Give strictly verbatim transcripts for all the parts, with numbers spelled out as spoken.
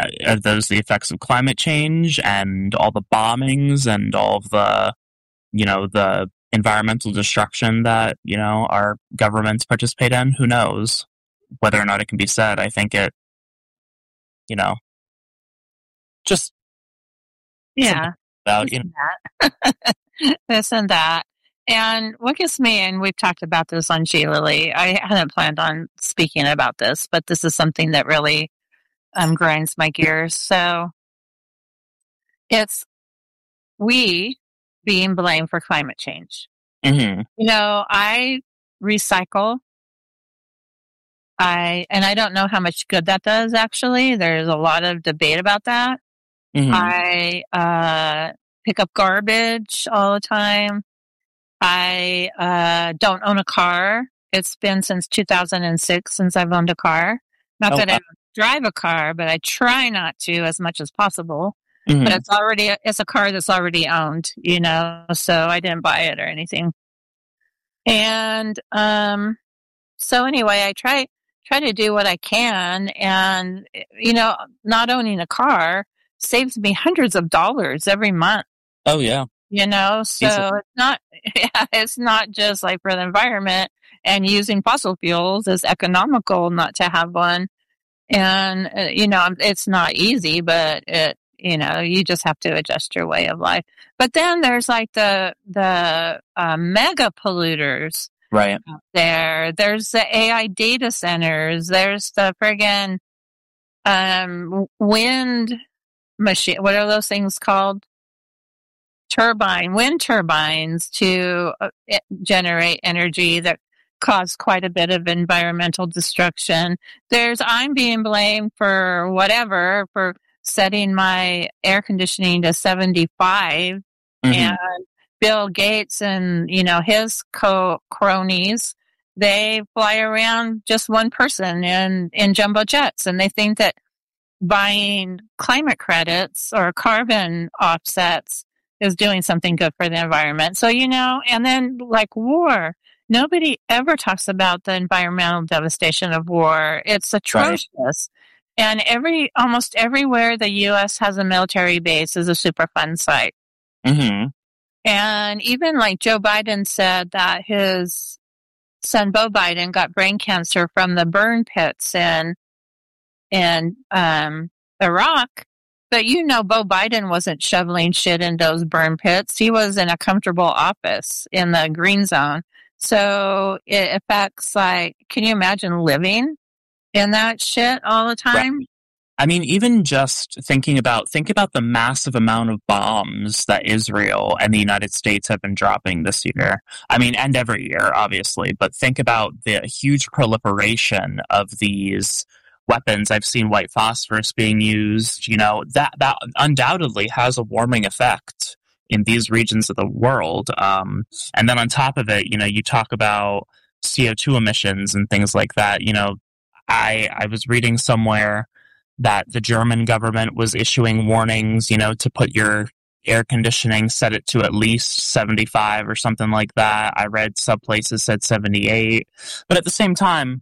uh, are those the effects of climate change and all the bombings and all of the, you know, the environmental destruction that, you know, our governments participate in? Who knows whether or not it can be said. I think it, you know, just yeah, about, you know. that. This and that. And what gets me, and we've talked about this on Sheila Lee, I hadn't planned on speaking about this, but this is something that really um, grinds my gears. So it's we being blamed for climate change. Mm-hmm. You know, I recycle. I and I don't know how much good that does, actually. There's a lot of debate about that. Mm-hmm. I uh, pick up garbage all the time. I uh, don't own a car. It's been since two thousand six since I've owned a car. Not Oh, that I wow. don't drive a car, but I try not to as much as possible. Mhm. But it's already it's a car that's already owned, you know, so I didn't buy it or anything. And um, so anyway, I try try to do what I can, and you know, not owning a car saves me hundreds of dollars every month. Oh, yeah. You know, so Easily. it's not, yeah, it's not just like for the environment, and using fossil fuels is economical not to have one. And, uh, you know, it's not easy, but it, you know, you just have to adjust your way of life. But then there's like the, the, uh, mega polluters Right. out there. There's the A I data centers. There's the friggin', um, wind machine. What are those things called? Turbine, wind turbines to uh, generate energy that cause quite a bit of environmental destruction. There's, I'm being blamed for whatever, for setting my air conditioning to seventy-five, Mhm. and Bill Gates and, you know, his co cronies, they fly around just one person in, in jumbo jets, and they think that buying climate credits or carbon offsets is doing something good for the environment. So, you know, and then like war, nobody ever talks about the environmental devastation of war. It's atrocious. And every, almost everywhere the U S has a military base is a Superfund site. Mm-hmm. And even like Joe Biden said that his son Beau Biden got brain cancer from the burn pits in, in, um, Iraq. But you know, Beau Biden wasn't shoveling shit in those burn pits. He was in a comfortable office in the green zone. So it affects, like, can you imagine living in that shit all the time? Right. I mean, even just thinking about, think about the massive amount of bombs that Israel and the United States have been dropping this year. I mean, and every year, obviously, but think about the huge proliferation of these weapons. I've seen white phosphorus being used, you know, that, that undoubtedly has a warming effect in these regions of the world. Um, and then on top of it, you know, you talk about C O two emissions and things like that. You know, I, I was reading somewhere that the German government was issuing warnings, you know, to put your air conditioning, set it to at least seventy-five or something like that. I read some places said seventy-eight. But at the same time,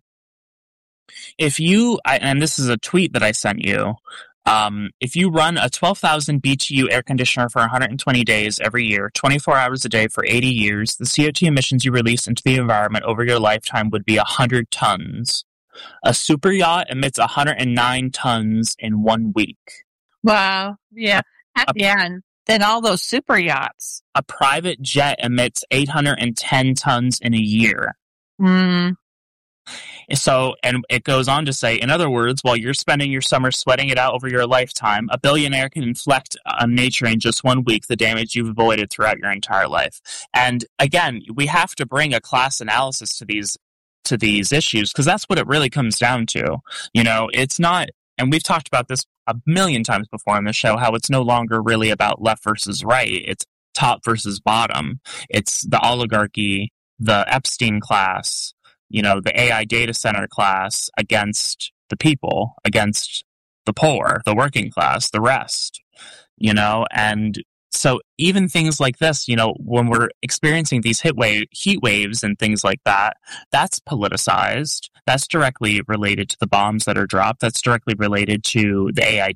if you, I, and this is a tweet that I sent you, um, if you run a twelve thousand B T U air conditioner for one hundred twenty days every year, twenty-four hours a day for eighty years, the C O two emissions you release into the environment over your lifetime would be one hundred tons. A super yacht emits one hundred nine tons in one week. Wow. Yeah. A, yeah. And then all those super yachts. A private jet emits eight hundred ten tons in a year. Mm. So, and it goes on to say, in other words, while you're spending your summer sweating it out over your lifetime, a billionaire can inflict on nature in just one week the damage you've avoided throughout your entire life. And again, we have to bring a class analysis to these to these issues, because that's what it really comes down to. You know, it's not, and we've talked about this a million times before on the show, how it's no longer really about left versus right. It's top versus bottom. It's the oligarchy, the Epstein class, you know, the A I data center class against the people, against the poor, the working class, the rest, you know, and so even things like this, you know, when we're experiencing these heat, wave, heat waves and things like that, that's politicized. That's directly related to the bombs that are dropped. That's directly related to the A I